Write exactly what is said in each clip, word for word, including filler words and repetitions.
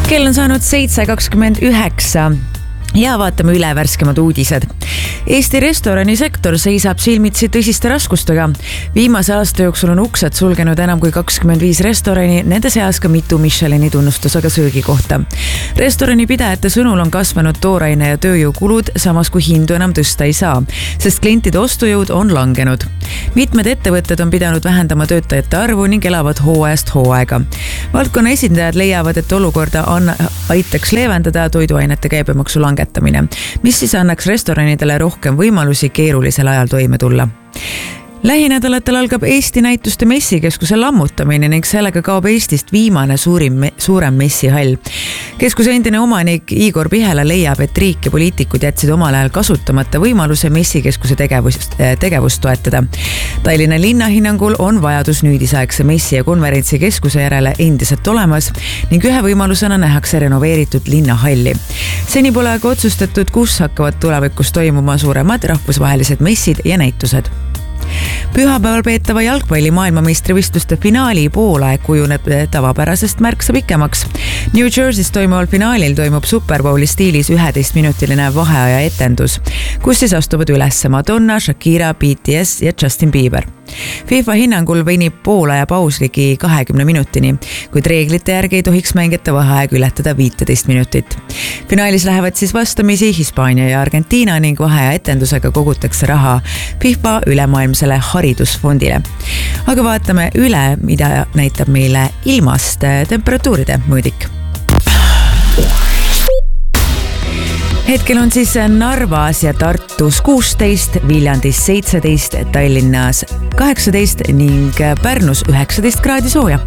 Kell on saanud seitse kakskümmend üheksa ja vaatame üle värskemad uudised. Eesti restoranisektor seisab silmitsi tõsiste raskustega. Viimase aasta jooksul on uksed sulgenud enam kui kakskümmend viis restorani, nende seas ka mitu Michelini tunnustusega söögikohta. Restorani pidajate sõnul on kasvanud tooraine ja tööjõukulud, samas kui hindu enam tõsta ei saa, sest klientide ostujõud on langenud. Mitmed ettevõtted on pidanud vähendama töötajate arvu ning elavad hooajast hooaega. Valdkonna esindajad leiavad, et olukorda on, aitaks leevendada toiduainete käibemaksu langetamine, mis siis annaks restoranidele rohkem võimalusi keerulisel ajal toime tulla. Lähinädalatel algab Eesti näituste messikeskuse lammutamine ning sellega kaob Eestist viimane suurim, suurem messihall. Keskuse endine omanik Igor Pihela leiab, et riik ja poliitikud jätsid omal ajal kasutamata võimaluse messikeskuse tegevust, tegevust toetada. Tallinna linna hinnangul on vajadus nüüdisaegse messi- ja konverentsikeskuse järele endiselt olemas ning ühe võimalusena nähakse renoveeritud linnahalli. Seni pole aga otsustatud, kus hakkavad tulevikus toimuma suuremad rahvusvahelised messid ja näitused. Pühapäeval peetava jalgpalli maailmameistrivõistluste finaali poolaeg kujuneb tavapärasest märksa pikemaks. New Jersey's toimuval finaalil toimub Super Bowli stiilis üheteistminutiline vaheaja etendus, kus siis astuvad üles Madonna, Shakira, B T S ja Justin Bieber. FIFA hinnangul venib poolaja paus ligi kahekümne minutini, kuid reeglite järgi ei tohiks mängijate vaheaeg ületada viiteist minutit. Finaalis lähevad siis vastamisi Hispaania ja Argentiina ning vaheaja etendusega kogutakse raha FIFA ülemaailmsele haridusfondile. Aga vaatame üle, mida näitab meile ilmast temperatuuride mõõdik. Hetkel on siis Narvas ja Tartus kuusteist, Viljandis seitseteist, Tallinnas kaheksateist ning Pärnus üheksateist kraadi sooja.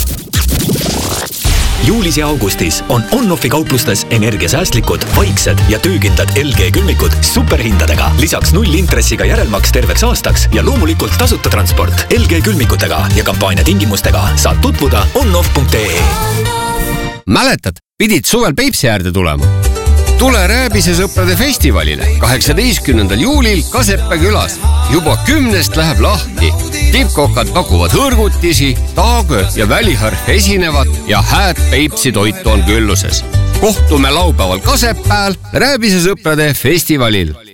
Juulis ja augustis on On-Offi kauplustes energiasäästlikud, vaiksed ja töökindlad L G külmikud superhindadega. Lisaks null intressiga järelmaks terveks aastaks ja loomulikult tasuta transport L G külmikutega ja kampaania tingimustega saad tutvuda onoff punkt ee. Mäletad, pidid suvel Peipsi äärde tulema? Tule Rääbise sõprade festivalile kaheksateistkümnendal juulil Kasepää külas. Juba kümnest läheb lahti. Tippkokad pakuvad hõrgutisi, taagö ja väliharf esinevad ja hääd Peipsi toitu on külluses. Kohtume laupäeval Kasepääl Rääbise sõprade festivalil.